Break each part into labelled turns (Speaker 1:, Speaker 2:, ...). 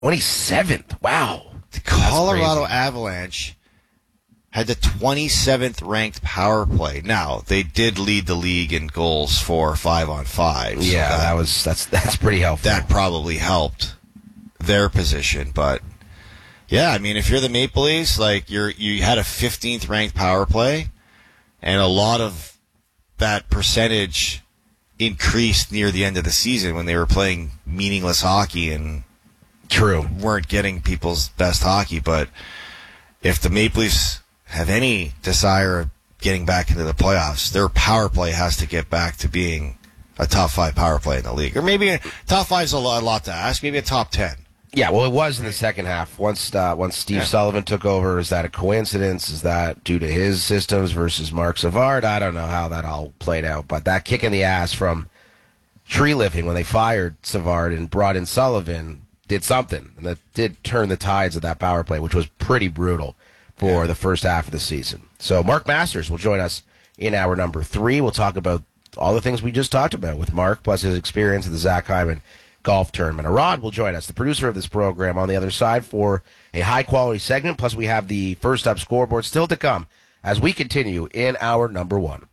Speaker 1: 27th. Wow.
Speaker 2: The Colorado Avalanche had the 27th ranked power play. Now, they did lead the league in goals for 5-on-5.
Speaker 1: Yeah, so that's pretty helpful.
Speaker 2: That probably helped their position, but yeah, I mean, if you're the Maple Leafs, like you had a 15th ranked power play, and a lot of that percentage increased near the end of the season when they were playing meaningless hockey and weren't getting people's best hockey. But if the Maple Leafs have any desire of getting back into the playoffs, their power play has to get back to being a top 5 power play in the league. Or maybe top 5 is a lot to ask. Maybe a top 10.
Speaker 1: Yeah, well, it was in the second half. Once Steve Sullivan took over, is that a coincidence? Is that due to his systems versus Mark Savard? I don't know how that all played out. But that kick in the ass from tree lifting when they fired Savard and brought in Sullivan did something. And that did turn the tides of that power play, which was pretty brutal for the first half of the season. So Mark Masters will join us in hour number 3. We'll talk about all the things we just talked about with Mark, plus his experience at the Zach Hyman Golf Tournament. Arad will join us, the producer of this program, on the other side for a high-quality segment. Plus, we have the First Up scoreboard still to come as we continue in hour number 1.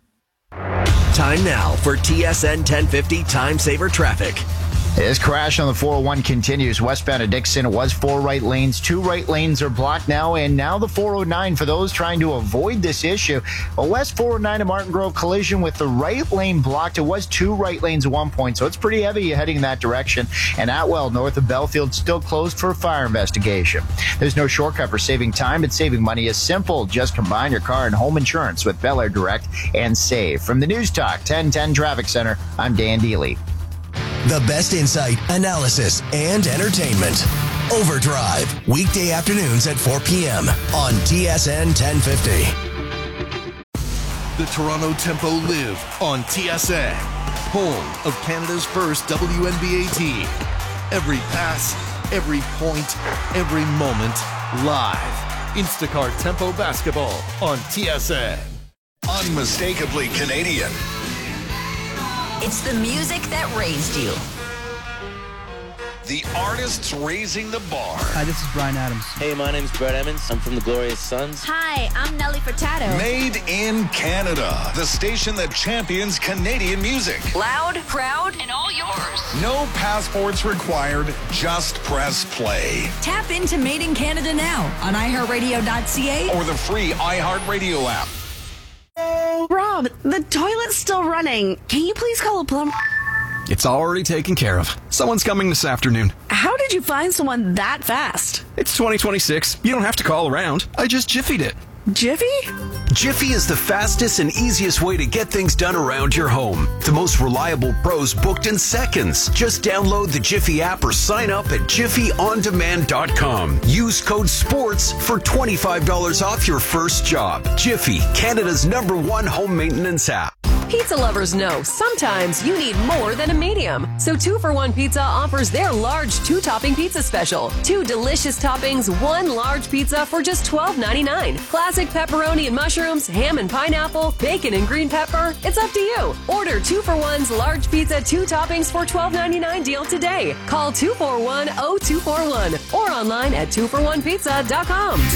Speaker 3: Time now for TSN 1050 Time Saver Traffic.
Speaker 4: This crash on the 401 continues westbound of Dixon. It was 4 right lanes. 2 right lanes are blocked now, and now the 409 for those trying to avoid this issue. A west 409 to Martin Grove collision with the right lane blocked. It was 2 right lanes at one point, so it's pretty heavy heading in that direction. And Atwell, north of Belfield, still closed for a fire investigation. There's no shortcut for saving time, but saving money is simple. Just combine your car and home insurance with Bel Air Direct and save. From the News Talk 1010 Traffic Center, I'm Dan Deely.
Speaker 3: The best insight, analysis, and entertainment. Overdrive, weekday afternoons at 4 p.m. on TSN 1050.
Speaker 5: The Toronto Tempo live on TSN, home of Canada's first WNBA team. Every pass, every point, every moment, live. Instacart Tempo basketball on TSN.
Speaker 6: Unmistakably Canadian.
Speaker 7: It's the music that raised you.
Speaker 6: The artists raising the bar.
Speaker 8: Hi, this is Bryan Adams.
Speaker 9: Hey, my name's Brett Emmons. I'm from the Glorious Sons.
Speaker 7: Hi, I'm Nelly Furtado.
Speaker 6: Made in Canada. The station that champions Canadian music.
Speaker 7: Loud, proud, and all yours.
Speaker 6: No passports required. Just press play.
Speaker 7: Tap into Made in Canada now on iHeartRadio.ca
Speaker 6: or the free iHeartRadio app.
Speaker 10: Rob, the toilet's still running. Can you please call a plumber?
Speaker 11: It's already taken care of. Someone's coming this afternoon.
Speaker 10: How did you find someone that fast?
Speaker 11: It's 2026. You don't have to call around. I just Jiffied it.
Speaker 10: Jiffy?
Speaker 12: Jiffy is the fastest and easiest way to get things done around your home. The most reliable pros booked in seconds. Just download the Jiffy app or sign up at jiffyondemand.com. Use code SPORTS for $25 off your first job. Jiffy, Canada's #1 home maintenance app.
Speaker 13: Pizza lovers know sometimes you need more than a medium. So 2-for-1 Pizza offers their large 2-topping pizza special. 2 delicious toppings, 1 large pizza for just $12.99. Classic pepperoni and mushrooms, ham and pineapple, bacon and green pepper. It's up to you. Order 2-for-1's large pizza 2 toppings for $12.99 deal today. Call 241-0241 or online at 2for1pizza.com.